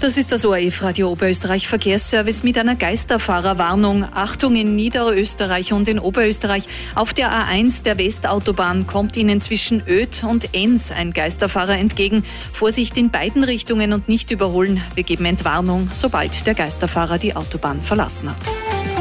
Das ist das ORF Radio Oberösterreich Verkehrsservice mit einer Geisterfahrerwarnung. Achtung, in Niederösterreich und in Oberösterreich. Auf der A1 der Westautobahn kommt Ihnen zwischen Oedt und Enns ein Geisterfahrer entgegen. Vorsicht in beiden Richtungen und nicht überholen. Wir geben Entwarnung, sobald der Geisterfahrer die Autobahn verlassen hat.